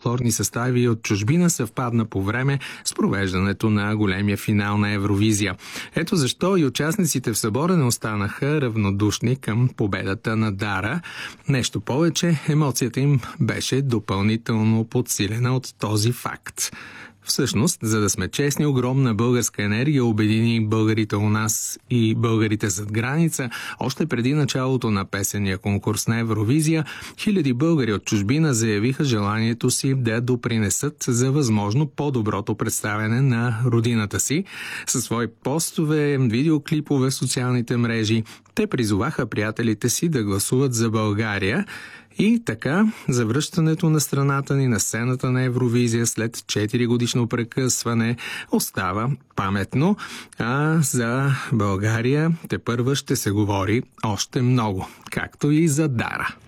фолклорни състави от чужбина съвпадна по време с провеждането на големия финал на Евровизия. Ето защо и участниците в събора не останаха равнодушни към победата на Дара. Нещо повече, емоцията им беше допълнително подсилена от този факт. Всъщност, за да сме честни, огромна българска енергия обедини българите у нас и българите зад граница. Още преди началото на песения конкурс на Евровизия, хиляди българи от чужбина заявиха желанието си да допринесат за възможно по-доброто представяне на родината си. Със свои постове, видеоклипове в социалните мрежи, те призоваха приятелите си да гласуват за България. И така, завръщането на страната ни на сцената на Евровизия след 4-годишно прекъсване остава паметно, а за България тепърва ще се говори още много, както и за Дара.